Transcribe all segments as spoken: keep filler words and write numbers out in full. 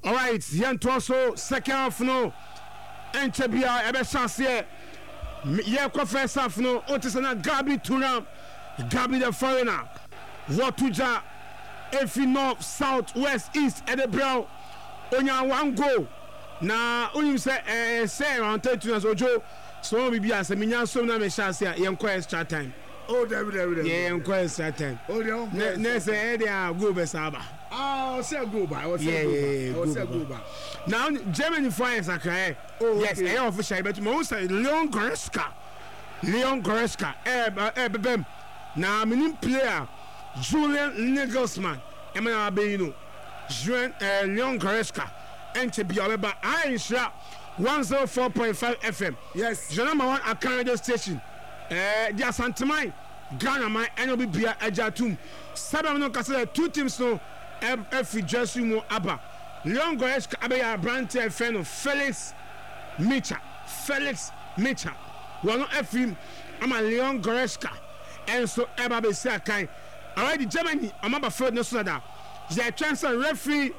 All right, yɛnto so second half no ɛnkyɛ bia ɛbɛhyɛ aseɛ yɛkɔ first half no wote sɛ na Gabi Turam Gabi the foreigner wɔtogya ɛfi north south west east ɛde brɛw onya one goal na wonim sɛ ɛɛ sɛ around thirty minutes ojo so bibi asɛ menya som na mehyɛ aseɛ yɛnkɔ extra time. Oh, David, David, David. Yeah, I'm quite certain. Oh, yeah, I'm Next, I go by Saba. Ah, say go by. Yeah, yeah, yeah, go by. Now, Germany France are crying. Oh, yes, I officially, but most Leon Goretzka. Leon Goretzka. Eh, eh, bem. Now, I'm player Julian Nagelsmann. I'm gonna be, you know, Julian Leon Goretzka. And to be about I shot one oh four point five F M. Yes, the number one at radio station. Eh, dia Santamai, Ghana, my N O B Bia Ejatum. Seven no Castle, two teams no F Jesu mo Abba. Leon Goretzka Abaya Brante friend of Felix Micha. Felix Micha. One of him, I'm a Leon Goretzka. And so Eba Besakai. Already Germany, I'm about third no soda. The transfer referee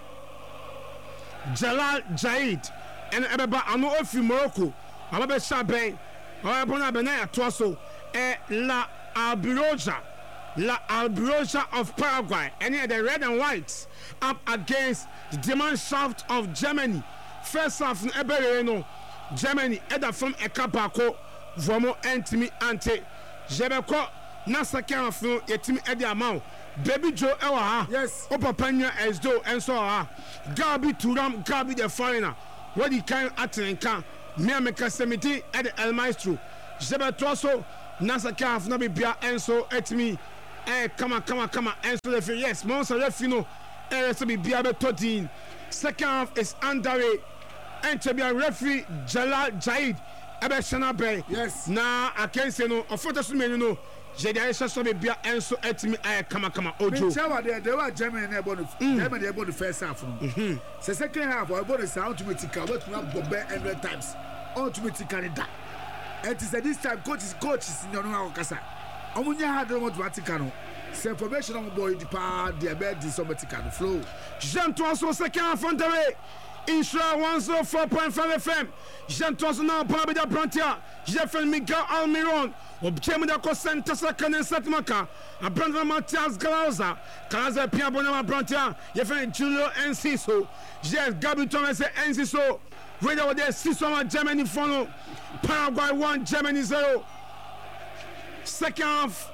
Jalal Jaid. And Eba Ano Efi Morocco. I'm about Shabay. Oh, bona benaya twaso eh La Albirroja La Albirroja of Paraguay and the red and whites up against the Diamond Shaft of Germany. First half no ebereno Germany either from Ekapako Vomo Antimi Ante Jebeko na second half no yetimi edi amount Baby Joe ewa ha yes Opa Panya Esdo and so ha Gabi Turam Gabi the foreigner what the kind atenka me ameka semiti at the El Maestro Jebe Toso Nasa Kaf na bibia enso etimi eh kama kama kama enso refi yes monsa refi no eh so bibia be thirteen second half is underway and to be a referee Jalal Jaid ebe shana bay yes na akense no ofoto so menu no je dey so bibia enso etimi eh kama kama ojo me chawa dey dey wa Germany na ebo no Germany ebo the first half no se second half ebo the sound to metika we tuna bobe one hundred times on to metika da and is this time coach is coach is no no akasa omunya hard no metika no se information on boy the pa the bed the sometika no flow Jean Tosso second half on the way Insha one oh four point five F M Jean Tosso now Bobby da Brantia Jeffrey Miguel Almiron obchemu da ko center second and set maka Abraham Matias Galauza Galauza pia bona Brantia Jeffrey Julio Enciso yes Gabi Thomas Enciso radio with the six one Germany follow Paraguay one Germany zero second half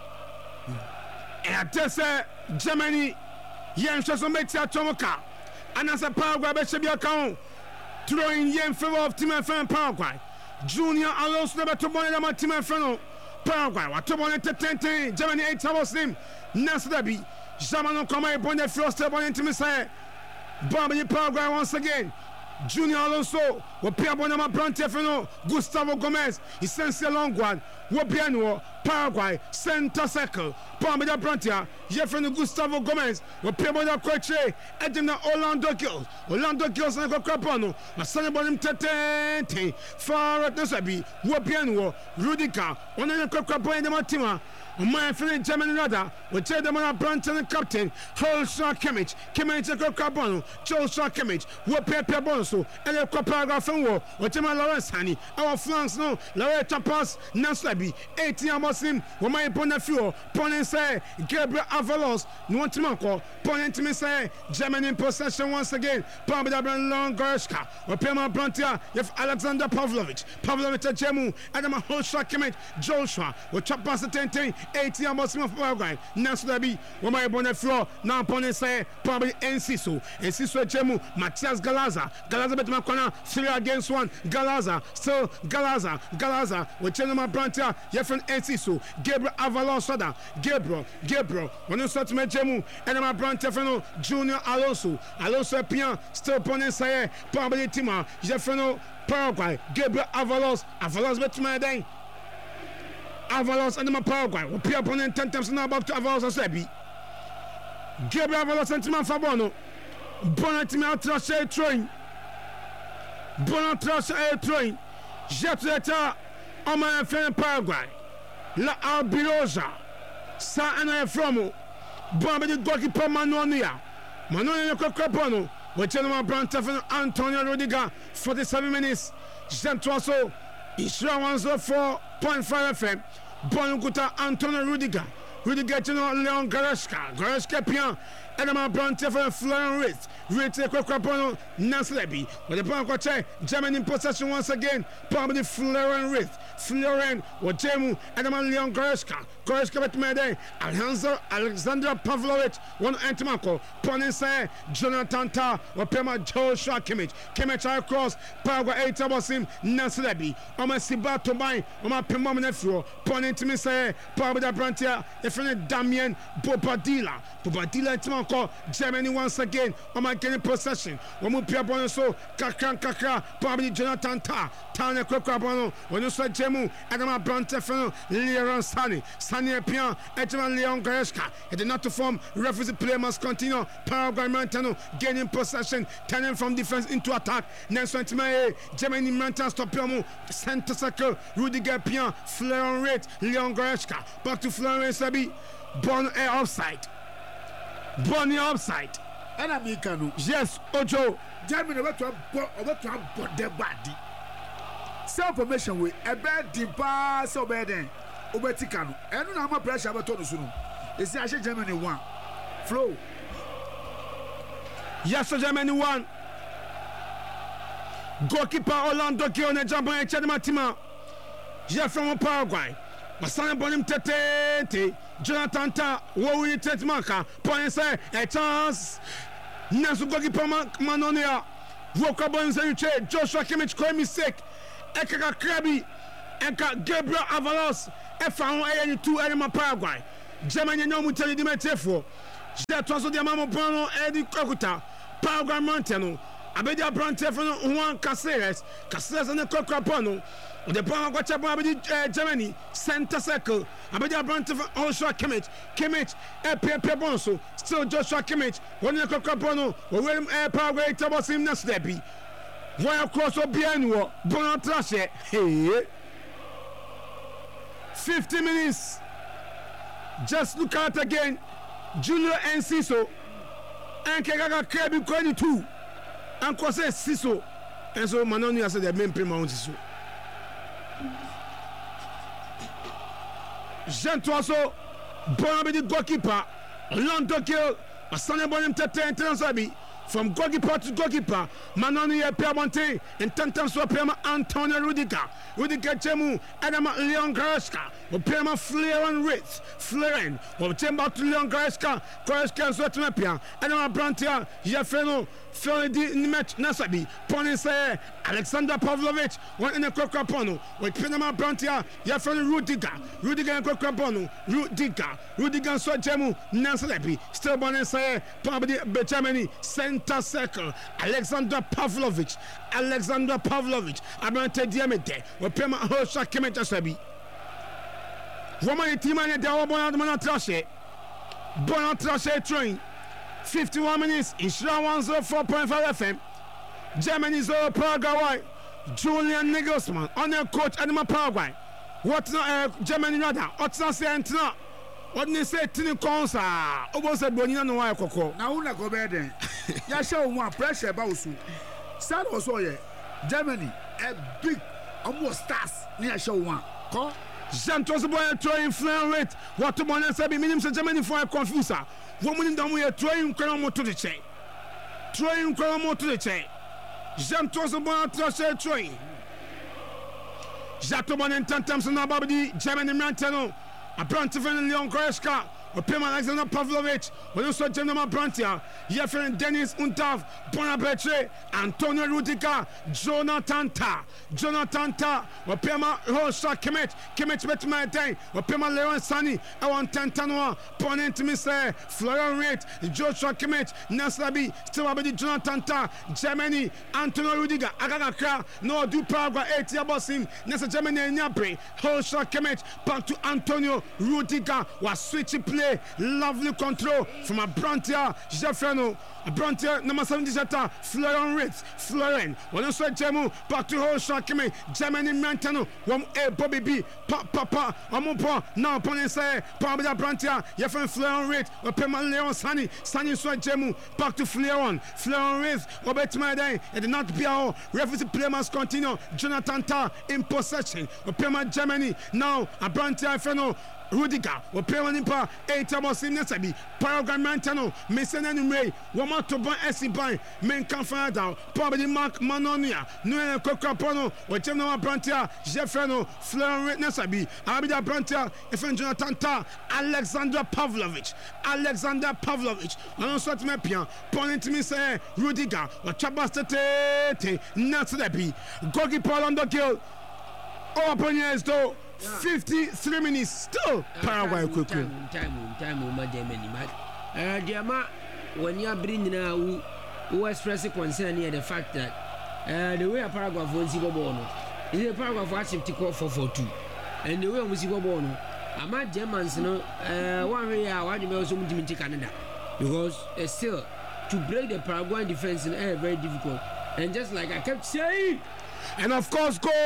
and this Germany yen so metia tomoka and as a Paraguay be should be account throwing yen favor of team fan Paraguay Junior Alonso never to one of team fan Paraguay what to one ten ten Germany eight hours name Nasdabi Jamano come upon the first step on team say Bobby Paraguay once again Junior Alonso wo pia bonama Brante Feno Gustavo Gomez essential long one wo piano Paraguay center circle Palmeda Brantia Jeffrey Gustavo Gomez wo pia bonama Coche Edna Orlando Gills Orlando Gills na ko krapano na sane bonim tetente Farad Nasabi wo piano Rudica ona na ko krapano de matima my friend German Rada wo che de mana Brante captain Joshua Kimmich Kimmich ko krapano Joshua Kimmich wo pia pia bonso ele ko paragraph wo wo tema Lawrence Hani our flanks no Lawrence Chapas Nasabi eighteen Muslim wo my bonafio ponen say Gabriel Avalos no want to ko ponen to me say Germany in possession once again Palmeda Long Goretzka wo pema Brantia if Alexander Pavlovich Pavlovich Jemu Adam Joshua Kimmich Joshua wo Chapas ten eighteen Muslim of Paraguay Nasabi wo my bonafio now ponen say probably Enciso Enciso Jemu Matias Galaza Galaza betuma kona three against one Galaza still Galaza Galaza we chenema Brantia Jeffrey Enciso Gabriel Avalos Soda Gabriel Gabriel when so to Jemu and my Brantia Feno Junior Alonso Alonso Pian still ponen say probably Tima Jeffrey Paraguay Gabriel Avalos Avalos betuma den Avalos and my Paraguay we pia ponen ten times now back to Avalos Asebi Gabriel Avalos and Tima Fabono Bonatima Trache train Bonatrache air train Jeteta on my friend Paraguay La Albirroja Sa and I from Bobby the goalkeeper Manonia Manonia Cocapono Wachema Brantafin Antonio Rudiger forty-seven minutes. Gentoso Isra one oh four point five F M. Bonukuta Antonio Rudiger. Rudiger General Leon Goretzka. Goretzka Pian. Edema Brantafin Florian Wirtz. Wirtz Kwakwapono Naslebi. With the Bankoche Germany in possession once again. Probably Florian Wirtz. Florian Wajemu Edema Leon Goretzka. Goretzka with Mede. Alhanzo Alexander Pavlovich. One Antimako. Ponense Jonathan Ta. Wapema Joshua Kimmich. Kimmich across. Paraguay eight Abosim Naslebi. Oma Siba Tobai. Oma Pimom Nefro. Ponentimise. Probably the Brantia. The friend Damien Bobadilla. Bobadilla Timako. Germany once again. Oma getting possession. Omu Pia Bonoso. Kakran Kakra. Probably Jonathan Ta. Tane Kwakwapono. When you saw Jemu. Edema Brantafin. Leon Sani. Sani Pian. Edema Leon Goretzka. It did not to form. Referee play must continue. Paraguay Montano gaining possession. Turning from defense into attack. Nelson Timae. Germany Montano stop Piamu. Center circle. Rudiger Pian. Florian Wirtz. Leon Goretzka. Back to Florian Sabi. Bon air offside. Bonnie offside. And I'm Mikano. Yes, Ojo. Germany about to about to have their body. Self formation with a bad dimpa so bad then. Obetikano. And now my pressure about to soon. It's actually Germany one. Flow. Yes, Germany one. Goalkeeper Orlando Kione Jambon Chadematima. Jeff from Paraguay. Masana Bonim Tete. Jonathan Ta. Wowi Tetmaka. Point say a chance. Nasu goalkeeper Manonia. Woka Bonze Joshua Kimmich call mistake. Eka Krabi. Eka Gabriel Avalos. F one two Edema Paraguay. Germany no muteli di metefo. Je toso di amamo Bruno Edi Kokuta. Paraguay Montano. Abedia Brantefo Juan Caceres. Caceres and Kokrapono. The Paraguay Abedi Germany center circle. Abedia Brantefo Joshua Kimmich. Kimmich Pepe Bonso. Still Joshua Kimmich. One Kokrapono. William Paraguay Tabosim Naslebi. One across Obianwo. Bono Trashe. Hey. fifty minutes. Just look at again. Julio Enciso. And Kagaga Krabi twenty-two. And Kose Siso. And so Manoni has said the main prima on Siso. Jean Toaso. Bonabedi goalkeeper. Lando Kill. Asane Bonim Tete and Transabi. From goalkeeper to goalkeeper, Manoni Piamonte, and Tantam Swapema Antonio Rudiger, Rudiger Chemu, Adama Leon Goretzka, Opema Florian Wirtz, Florian, or Chemba to Leon Goretzka, Goretzka and Swatmapia, Adama Brantia, Jafeno, Floridi Nimet Nasabi, Ponise, Alexander Pavlovich, one in the Kokrapono, with Pinama Brantia, Jafeno Rudiger, Rudiger and Kokrapono, Rudiger, Rudiger and Swatchemu, Nasalepi, still Bonise, probably Germany, center circle, Alexander Pavlovich, Alexander Pavlovich, Abrante Diamete, Opema Hosha Kemechasabi. Woman, team and the Obona Trashe, Bona Trashe train, fifty-one minutes, Isra one oh four point five F M, Germany zero Paraguay, Julian Nagelsmann, on their coach Edema Paraguay. What's uh, Germany rather? What's not saying tonight? What they say to the concert? Almost a bonina no wire coco. Now, una go bed then. Ya show one pressure about you. Sad also, yeah. Germany, a big, almost stars near show one. Call. Santos boy throwing flare rate. What to bonus say minimum Germany for a confuser. Woman down we are throwing Cromo to the chain. Throwing Cromo to the chain. Santos boy throwing throwing. Jatobon and Tantamson Abadi, Germany Montano. A Brantefan Leon Goretzka, or Pema Alexander Pavlovich, when you saw Genoma Brantia, Jeffrey Dennis Untav, Bonabetre, Antonio Rudiger, Jonathan Ta, Jonathan Ta, or Pema Hosha Kimmich, Kimmich Betmatain, or Pema Leon Sani, Awan Tantanua, Ponent Mister, Florian Wirtz, Joshua Kimmich, Naslabi, still Abedi Jonathan Ta, Germany, Antonio Rudiger, Agagakra, no do Paraguay eight Yabosim, Nessa Germany and Yapre, Hosha Kimmich, back to Antonio Rudiger was switching play play, lovely control from a Brontia, Jeffreno, a Brontia, number seventy setter, Florian Ritz, Florian, one also Jemu, back to hold Shakime, Germany Mantano, one A Bobby B, Papa, Papa, Amopo, now opponent say, Pabida Brontia, Jeffreno Florian Ritz, or Pema Leon Sunny, Sunny Swan Jemu, back to Florian, Florian Ritz, Robert Maday, it did not be our referee play must continue, Jonathan Ta in possession, or Pema Germany, now a Brontia Feno. Rudiger, or Peonipa, eight hours in Nesabi, Paragon Mantano, Mason and Ray, Wamato Ban Essiban, Men Canfada, probably Mark Manonia, Noel Cocapono, or General Brantia, Jeffreno, Fleur Nesabi, Abida Brantia, Efren Jonathan Ta, Alexander Pavlovich, Alexander Pavlovich, and also Mepian, pointing to me say Rudiger, or Chabastate, Natsabi, Gogi Paul on the kill, open years though. fifty-three minutes still Paraguay quick time time time my Germany but uh the ama when you bring now who who express concern here the fact that uh the way Paraguay for see ball no is the Paraguay for active to call for four two and the way we see ball no ama Germans no uh one way I want to also to Canada because uh, still to break the Paraguayan defense is uh, very difficult and just like I kept saying and of course go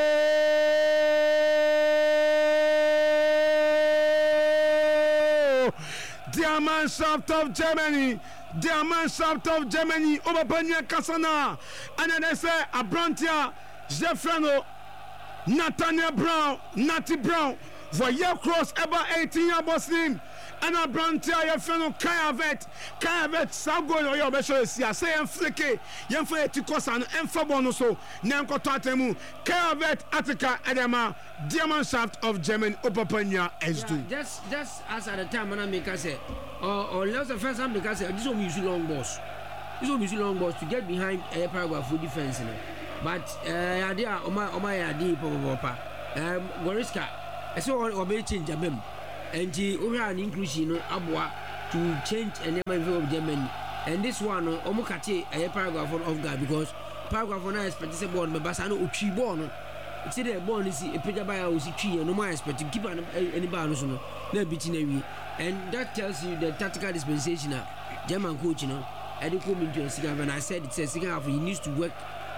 dear Mannschaft of Germany, dear Mannschaft of Germany, Oberpania Kasana, and then they say Abrantia, Jeffreno, Nathaniel Brown, Natty Brown, for your cross ever eighteen year Muslim, and Abrantia, Jeffreno, Kayavet, Kayavet, Sago, or your best, say and flicky, young for Etikos and Enfabonoso, Nanko Tatemu, Kayavet, Attica, Adama. Dear Mannschaft of Germany, Oberpania S two. Yeah, just, just as at the time when I make us say, or or last the first time because this one use long balls, this one use long balls to get behind a Paraguay for defense, you know. But uh, idea, oh my, oh my idea, Papa, um, Goriska, I saw or may change a mem, and the Ura an inclusion, you know, Abwa to change and never of Germany, and this one, Omokati, a Paraguay for off guard because Paraguay for now is participating born, but Basano Uchi born. It's a born is a picture by our tree and no more expect to keep any balance on no beating and that tells you the tactical dispensation German coach, you know, and they come into a second and I said it's a second half he needs to work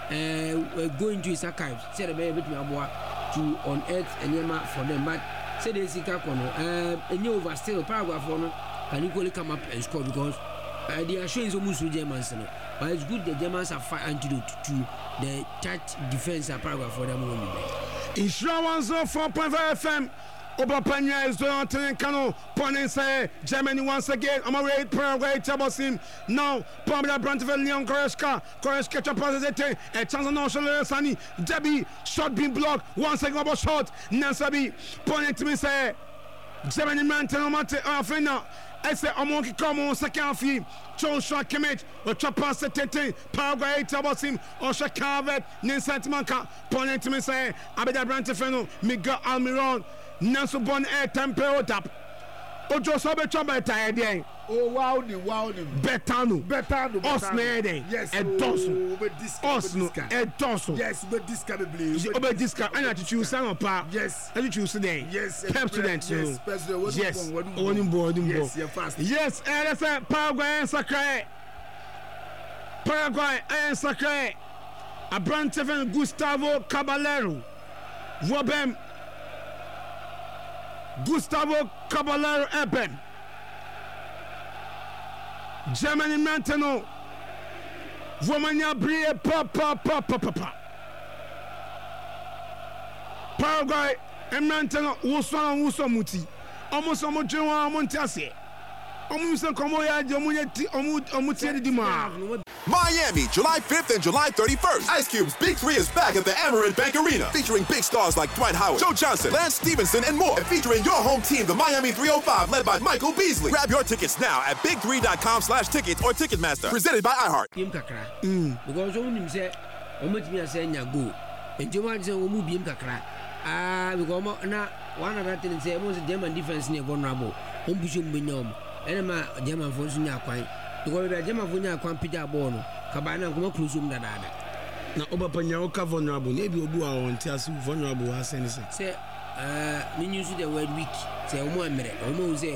uh, go into his archives, said a bit more to unearth and Yama for them, but said they see Kakono, uh, and you over still paragraph one can equally come up and score because uh, they are showing so much to Germans, you know. But it's good the Germans have fight antidote to the tight defense of Paraguay for them. Insurance of four point five F M. Oberpania is doing Cano. Pointing say Germany once again. I'm a rate Paraguay Tabosim. Now, Pamela Brantville, Leon Koreska. Koreska Chapazete. A chance on Ocean Sunny. Debbie shot being blocked. Once again about shot. Nasabi. Pointing to me say Germany man tell me to I say I'm going to come on second fee. Joshua Kimmich or Chapas Tete, Paraguay Tabosim or Shakavet, Ninsat Manka, pointing to me say Abida Brantefeno, Miguel Almiron, Nanso Bon Air Tempero Tap. Ojo Sobe Chamba Tide. Oh wow, the wow, the Betano, Betano, Osnede, yes, a dozen, Osno, a dozen, yes, but this can be over this car. I had to choose some of part, yes, and you choose today, yes, Pep student, yes, yes, on board, yes, you're fast, yes, and that's a Paraguay and Sacre, Paraguay and Sacre, a Branteven Gustavo Caballero, Robem Gustavo Caballero Eben. Germany Manteno Romania Brie Papa Papa Papa Paraguay and Manteno Wuswan Wusomuti almost a Mojoa Montase almost a Comoya Jomuti Omuti Dima. Miami, July fifth and July thirty-first. Ice Cube's Big Three is back at the Amerant Bank Arena, featuring big stars like Dwight Howard, Joe Johnson, Lance Stevenson, and more. And featuring your home team, the Miami three oh five, led by Michael Beasley. Grab your tickets now at big three dot com slash tickets or Ticketmaster. Presented by iHeart. Mm. Because when say, "I'm going to say go," and you want to say, "I'm going to kakra." Ah, because now one of the things say, "I'm German defense near vulnerable." I'm pushing benyom, and I'm German force near quite. Because the German Vunya can pick up Bono, Cabana, come close to that. Now, Oberpanya vulnerable, maybe we'll do our own tears vulnerable as anything. Say, uh, mean you see the word weak, say, one minute, almost say,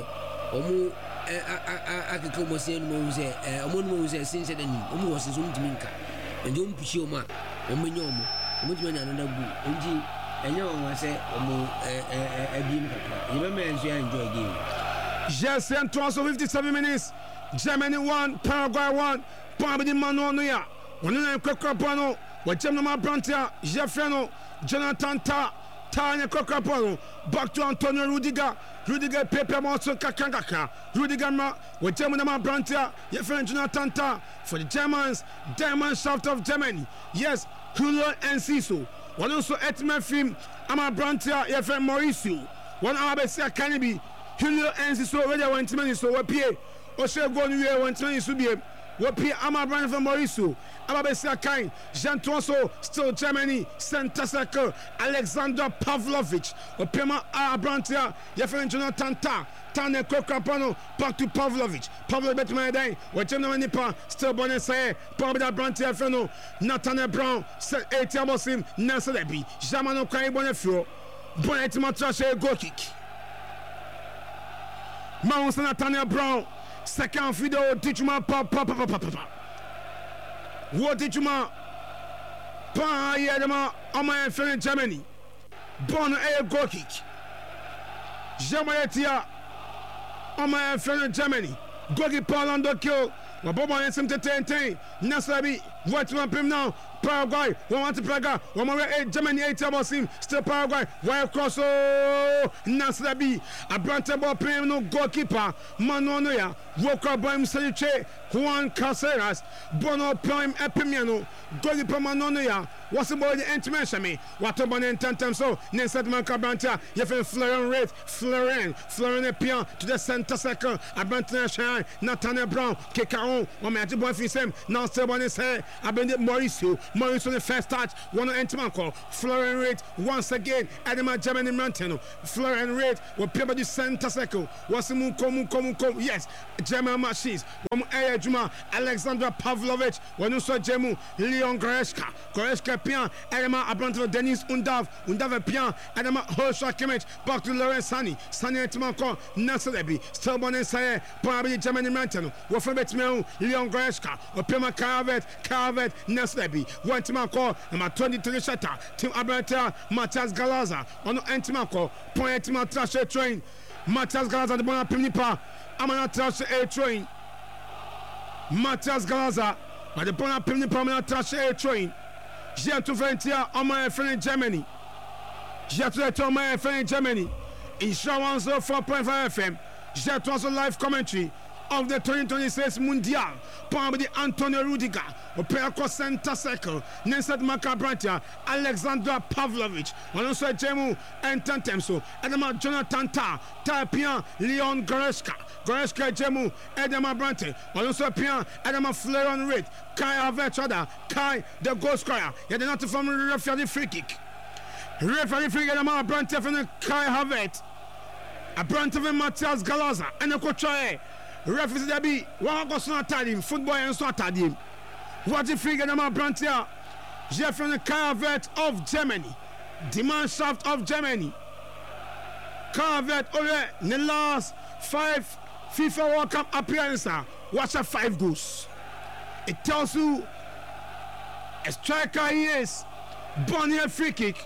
ɔmo akeka ɔmo sɛ no mo sɛ ɔmo no mo sɛ sin sɛ dani ɔmo wɔ sin so ɔmo tumi nka nti ɔmo pushi ɔmo a ɔmo nyɛ ɔmo ɔmo tumi anya another goal nti ɛnyɛ wɔn sɛ ɔmo ɛbiem kakra yɛbɛma nso yɛ enjoy game. Yes, and also fifty-seven minutes. Germany one, Paraguay one. Pabidi Mano Noya. One in a Cocapano. What Gemma Brantia, Jeffreno, Jonathan Ta, Tanya Cocapano. Back to Antonio Rudiger. Rudiger Pepe Monso Kakangaka. Rudiger Ma, with Gemma Brantia, Jeffreno Jonathan Ta. For the Germans, Diamond Shaft of Germany. Yes, Julio Enciso. One also Etme Film, Ama Brantia, Jeffreno Mauricio. One Abesia Canibi. Julio Enciso already went to many so what P A Oshe Gonu went to many Subie what P A Ama Brand from Mauricio Ababesia Kain Jean Tonso still Germany center circle Alexander Pavlovich what Pema Abrantia Yefen Jonathan Ta Tane Kokapano back to Pavlovich Pavlovich Betmaday what Germany Nipa still Bonesay Pabda Brantia Feno Nathaniel Brown set eight Abosim Nasadebi Jamano Kai Bonefio Bonet Matrashe go kick Mount Nathaniel Brown, second video, Tichuma, papa, papa, papa, papa. What Tichuma? Pa, Yadama, Oma friend Germany. Born a goal kick. Jamayatia, Oma friend Germany. Gogi Paul kill. Waboba and some ten ten. Nasabi, what's one pim now? Paraguay, one want to Praga, one more eight Germany eight about him, still Paraguay, wild cross oh Nasabi, a brantable pim no goalkeeper, Manonoya, Walker by himself, Juan Caceres, Bono Prime Epimiano, goalkeeper Manonoya, what's about the intimation me, what about the intent so, Nesat Mancabrantia, Yefen Florian Red, Florian, Florian Epian to the center second, a Brantina Shine, Nathaniel Brown, Kekaon, one match boy for him, now still on his head, I been Mauricio. Morris on the first touch, one on Entimanco, Florian Reid once again, Adama Germany Mountain, Florian Reid will play by the center circle, was Muko Muko Muko, yes, German machines, one Aya Juma, Alexander Pavlovich, one also Jemu, Leon Goretzka, Goretzka Pian, Adama Abranto, Denis Undav, Undav Pian, Adama Hosha Kimmich, back to Lauren Sani, Sani Entimanco, Nasadebi, Stelbon and Saye, probably Germany Mountain, Wafabet Mel, Leon Goretzka, or Pima Carvet, Carvet, Nasadebi. One team call number twenty-three shatter. Team Abrata, Matthias Galaza. On the end team call. Point team trash a train. Matthias Galaza the Bona Pinipa. Amana trash a train. Matthias Galaza. But the Bona Pinipa Amana trash a train. J'ai tout fait on my friend in Germany. J'ai tout fait on my friend in Germany. In Show one oh four point five F M. J'ai tout also live commentary of the twenty twenty-six Mundial. Powered by the Antonio Rudiger. Opera center circle. Nesat Macabrantia. Alexander Pavlovich. Also Jemu and Tantemso. Adama Jonathan Ta. Tapian Leon Goretzka. Goretzka Jemu. Adama Brante. Also Pian. Adama Florian Reid. Kai Havertz. Kai the goal scorer. He had not from the referee free kick. Referee free kick. Adama Brante from the Kai Havertz. A Brante from Matthias Galaza. And the coach. Referee Debbie, one goes on him, football and so at him. What the figure number Brantia? Jeffrey Carvet of Germany, Demand Shaft of Germany. Carvet over the last five FIFA World Cup appearances. Watch a five goals. It tells you a striker he is. Born here free kick.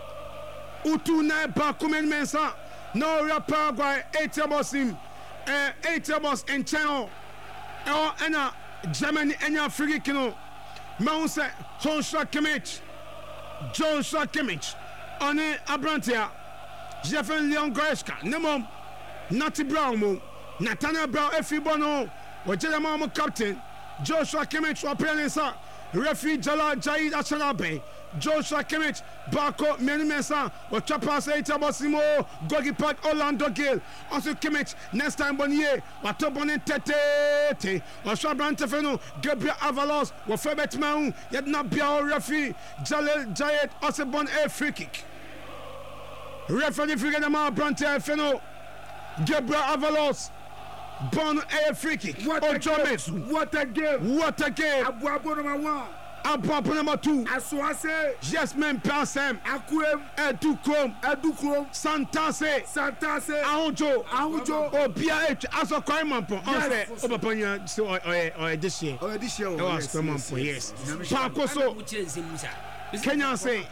Utu na Bakumen Mensa. No Paraguay eight about him. Uh, eight boss and channel or and Germany and your free kino Mount Joshua Kimmich Joshua Kimmich on a Abrantia Jeffrey Leon Goretzka Nemo Natty Brown Nathaniel Brown Effie Bono or Jedamamo captain Joshua Kimmich or Prenesa Referee Jala Jaid Achanabe Joshua Kimmich, Barco, Menimesa, or Chapas, Etabosimo, Gogi Park, Orlando Gill, also Kimmich, next time Bonnier, or Tobonin Tete, or Shabran Tefeno, Gabriel Avalos, or Febet Maun, yet not be our referee, Jalel Jayet, also Bon Air free kick. Referee Frigate Brante Feno, Gabriel Avalos, Bon Air free kick. What a game! What a game! What a game! Abop number two. Aswase. Yes, men Passem. Akwem. Edukrom. Edukrom. Santase. Santase. Ahujo. Ahujo. Oh, P H. Aso Kwaimanpo. Yes. Oh, Obaponya. So, or or this year. Oh, this year. Oh, Kwaimanpo. Yes. Pakoso. Kenya say.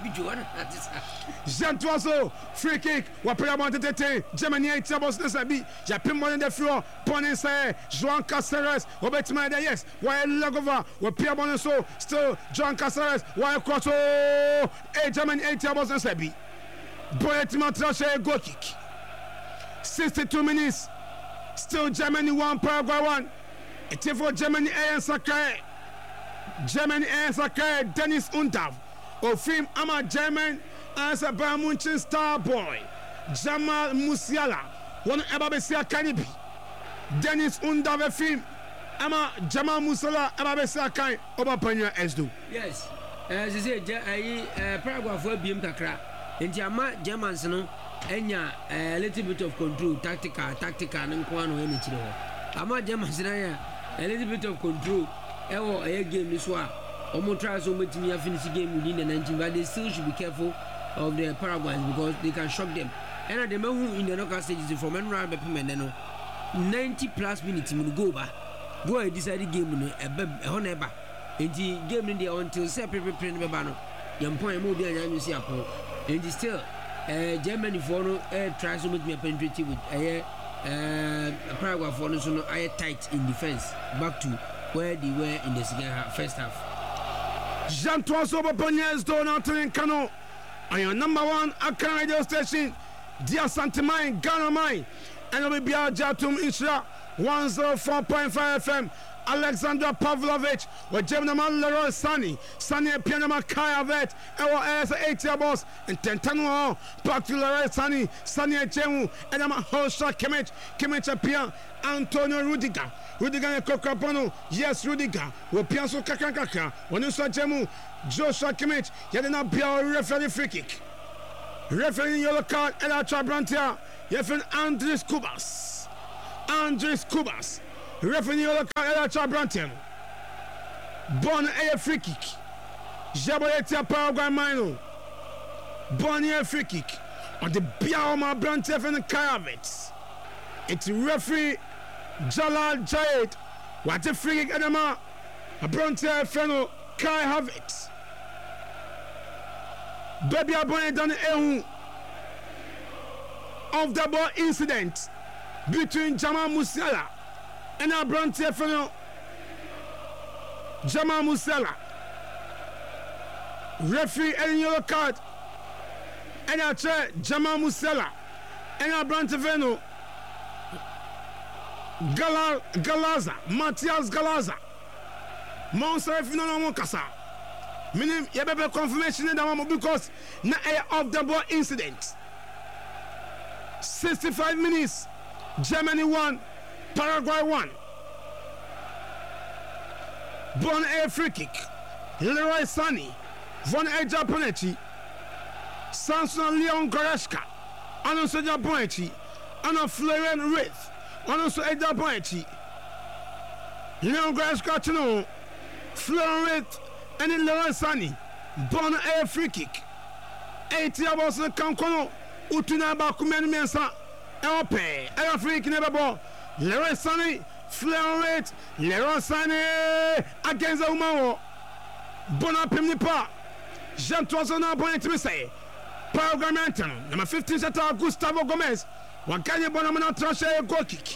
Jantoso. Free kick. Wapelabon tete. Germany eight tabos nesabi. Japim one in the floor. Pony say. Joan Caceres. Obetima there. Yes. Why Lagova. Wapelabon so. Still Joan Caceres. Why Crosso. Hey, Germany eight tabos nesabi. Boyetima Trashe goal kick. sixty-two minutes. Still Germany one, Paraguay one. It is for Germany A and Sakai. Germany A and Sakai. Dennis Undav. Ofim Ama German as a Bayern Munchen star boy. Jamal Musiala. One Ebabesia Kanibi. Dennis Undav film. Ama Jamal Musiala Ebabesia Kai. Obapanya Esdu. Yes. As I say, Paraguay for B M Kakra. And Jama Germans no. Enya a little bit of control, tactical, tactical, and one way. Ama Germans a little bit of control. Ewo a game this one. Omo try so much to finish the game within the nineteen, but they still should be careful of the Paraguayans because they can shock them. And at the moment in the knockout stages from Enra Bepimeno, ninety plus minutes in go back. Go a decided game in a honeba. And the game in there until separate print Babano. Young point movie and you see a pool. And still, Germany for no tries to make me penetrate with a Paraguay for no so I tight in defense back to where they were in the second half, first half. Jean-Toi Soboponiers Donald Kano on your number one Akan radio station, Dia Santimai, Ghana Mai, and will be our Jatum Isra one oh four point five F M. Alexander Pavlovich with Gemma Leroy Sunny, Sunny Pianama Kayavet, our ass eight year boss, and Tentano, back to Leroy Sunny, Sunny Chemu, and I'm a Hosha Kemich, Kemich Pian, Antonio Rudiger, Rudiger Kokapano, yes, Rudiger, with Pianso Kakakaka, when you saw Jemu, Joshua Kemich, Yadina Pia referee free kick. Referee yellow card, Ella Chabrantia, Yefin Andres Kubas, Andres Kubas. Referee yellow card, Ella Chabrantia. Bon a free kick. Jaboyetia Paraguay Mino. Bon a free kick. On the Biaoma Brantia and the Karavets. It's referee Jalal Jayed. What a free kick, Adama. A Brantia Feno Kai Havets. Baby Abone done a of the ball incident between Jamal Musiala and a Brantia Feno Jamal Musiala. Referee and yellow card. And I try Jamal Musiala and a Brantia Feno Gala Galaza Matias Galaza. Monster if you don't know Kasa. Meaning you have a confirmation in the moment because na a of the ball incident. sixty-five minutes. Germany won. Paraguay won. Bon a free kick. Leroy Sani. Von a Japonechi. Samson Leon Goretzka. Anonso Japonechi. Anna Florian Wraith. Anonso a Japonechi. Leon Goretzka Chino. Florian Wraith. And in Leroy Sani. Bon a free kick. eighty hours of Kankono. Utuna Bakumen Mensa. Elpe. A free kick never ball. Leroy Sani. Florian Wraith. Leroy Sani. Against the Umao. Bona Pimnipa. Jean Toisona Bonnet say. Paraguay Manton. Number fifteen setter Gustavo Gomez. Wakanye Bonamana Trashe a goal kick.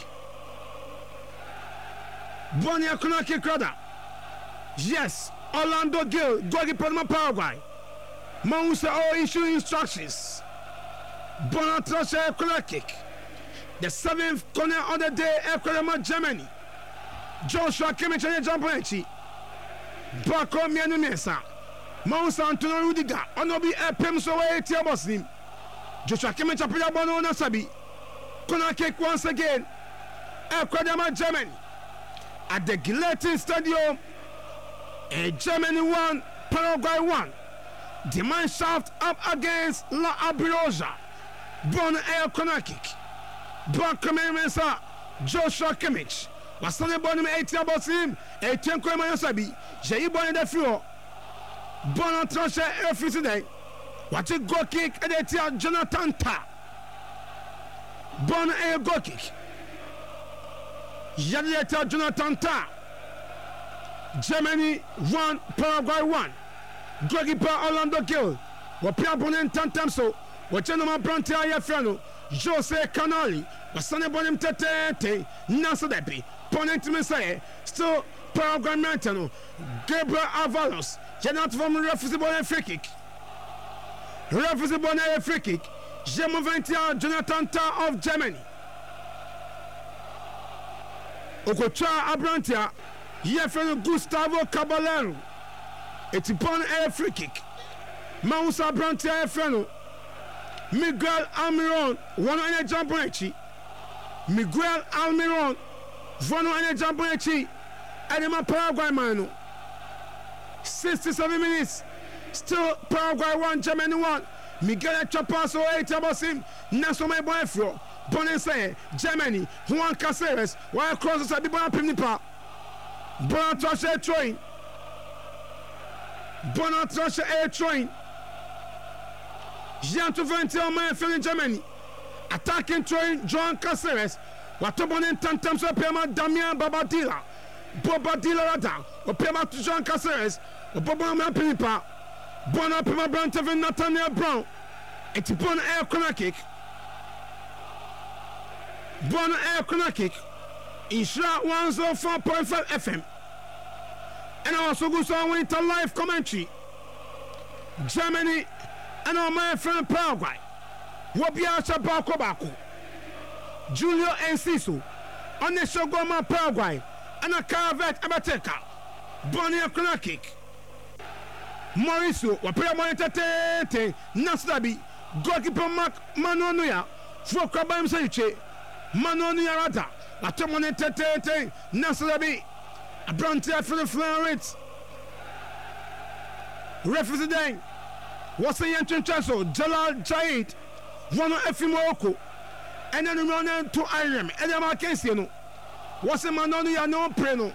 Bonia Kunaki Crowder. Yes. Orlando Gill. Goalkeeper of Paraguay. Moussa all issue instructions. Bona Trashe a corner kick. The seventh corner of the day. Ecuador Germany. Joshua Kimmich and Jampanechi. Bako Mianu Mesa. Moussa Antonio Rudiger. Onobi Epem so way Tiabosnim. Joshua Kimmich Apia Bono Nasabi. Corner kick once again. Ecuador Germany. At the Giletin Stadium. And Germany won. Paraguay won. The man shaft up against La Abrioja. Bon air corner kick. Bako Mesa. Joshua Kimmich. Wasane Bonim eighty Abosim. A Tenko Mayosabi. Jay Bonnie the Fio. Bono Trasher every today. Watch it go kick and it's Jonathan Ta. Bono a go kick. Yadieta Jonathan Ta. Germany one, Paraguay one. Goalkeeper Orlando Gill. Wapia Bonen Tantamso. Wachanama Brantia Yafrano. Jose Canali. Wasane Bonem Tete. Nasa Depi. Ponent Messiah. Still Paraguay Mantano. Gabriel Avalos. Janat from refusable free kick. Refusable free kick. Jemoventia Jonathan Ta of Germany. Okocha Abrantia. Yefreno Gustavo Caballero. It's upon a free kick. Mausa Abrantia Efreno. Miguel Almiron. One on a jump on echi. Miguel Almiron. One on a jump on echi. Edema Paraguay Mano. sixty-seven minutes. Still Paraguay one, Germany one. Miguel Chapaso eight Abasim. Naso my boyfriend. Bonese, Germany, Juan Caceres, while crosses at the Bona Pimnipa. Bonatrashe air train. Bonatrashe air train. Jean Tuventi on my in Germany. Attacking train, Juan Caceres. Watobonen Tantam so Pema Damian Babadilla. Bobadilla Rada. Or Pema to Jean Caceres. Or Bobama Pinipa. Bona Pema Brantevin Nathaniel Brown. It's Bon air corner kick. Bon air corner kick. Ishra one oh four point five F M. And also goes on winter live commentary. Germany and our my friend Paraguay. Wabia Chabako Baku. Julio Enciso. On the Shogoma Paraguay. And a Caravet Abateka. Bonnie corner kick. Mauricio, Wapia Monitor Tete. Nasdabi. Goalkeeper Mark Manonuya. Fokabam Saiche. Manonuya Rata. Atomone Tete, Nasrabi, a Brontia for the Florets. Referee Dang, what's the entrance chancel? Jalal Jaid, one of Efimoko, and then run to Iron, and then Marquesiano. What's the Manoni no Preno?